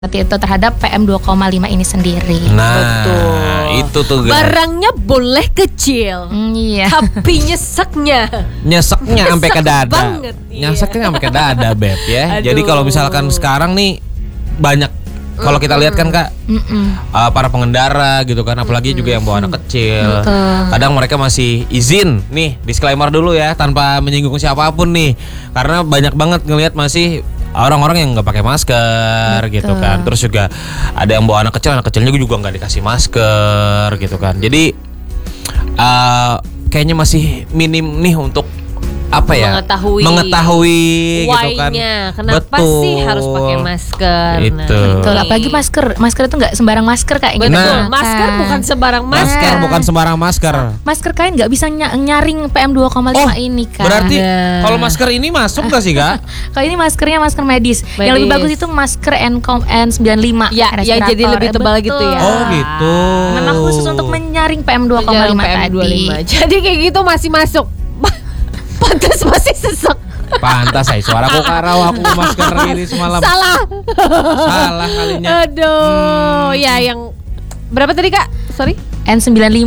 itu terhadap PM 2,5 ini sendiri. Nah, betul. Itu tuh guys. Barangnya boleh kecil, Iya. tapi nyeseknya sampai ke dada. banget, iya. Nyeseknya sampai ke dada, Beb ya. Aduh. Jadi kalau misalkan sekarang nih banyak kalau kita lihat kan Kak, para pengendara gitu kan, apalagi juga yang bawa anak kecil. Kadang mereka masih izin nih, disclaimer dulu ya, tanpa menyinggung siapapun nih. Karena banyak banget ngelihat masih orang-orang yang nggak pakai masker gitu kan. Terus juga ada yang bawa anak kecilnya juga nggak dikasih masker gitu kan. Jadi kayaknya masih minim nih untuk apa ya, mengetahui gitu kan. Why-nya, kenapa sih harus pakai masker? Itu. Betul, apalagi masker itu nggak sembarang masker Kak. Betul, Nah, masker bukan sembarang Masker bukan sembarang masker. Masker kain nggak bisa nyaring PM 2,5 ini Kak. Berarti kalau masker ini masuk nggak sih Kak? Kalau ini maskernya masker medis. Yang lebih bagus itu masker N95. Ya, yang jadi lebih tebal gitu ya. Oh gitu. Memang khusus untuk menyaring PM 2,5 tadi. Jadi kayak gitu masih masuk. Pantas masih sesek. Pantas saya suaraku karau, aku masker ini semalam. Salah kalinya. Aduh, ya yang berapa tadi Kak? Sorry. N95.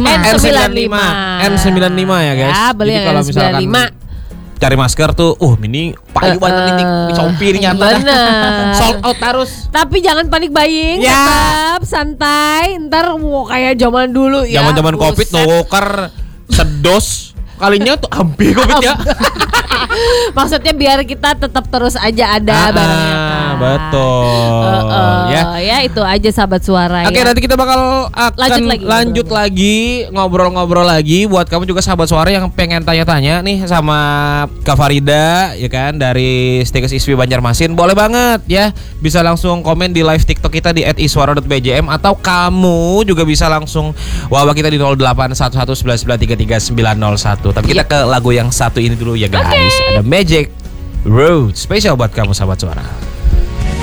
N95 ya guys. Ya, beli Jadi yang kalau N95. misalkan cari masker tuh, ini payu banget nih di Shopee ternyata. Bener. Sold out terus. Tapi jangan panik buying, Ya. tetap santai. Ntar kayak zaman dulu ya. Zaman-zaman Covid nuker sedos. Kalinya tuh hampir Covid ya. Maksudnya biar kita tetap terus aja ada barangnya kan. Betul. Ya itu aja sahabat suara. Oke, ya. nanti kita bakal akan lanjut lagi ngobrol-ngobrol lagi buat kamu juga sahabat suara yang pengen tanya-tanya nih sama Kak Farida ya kan dari Stikes ISWI Banjarmasin. Boleh banget ya. Bisa langsung komen di live TikTok kita di @iswara.bjm atau kamu juga bisa langsung WhatsApp kita di 081111333901. Tapi kita ke lagu yang satu ini dulu ya guys. Ada Magic Road spesial buat kamu sahabat suara.